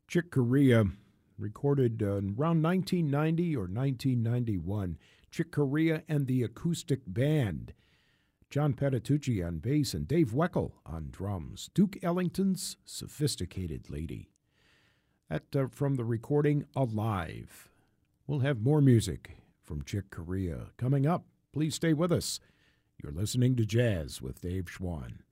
Chick Corea, recorded around 1990 or 1991. Chick Corea and the Acoustic Band. John Patitucci on bass and Dave Weckl on drums. Duke Ellington's Sophisticated Lady. That from the recording Alive. We'll have more music from Chick Corea coming up. Please stay with us. You're listening to Jazz with Dave Schwann.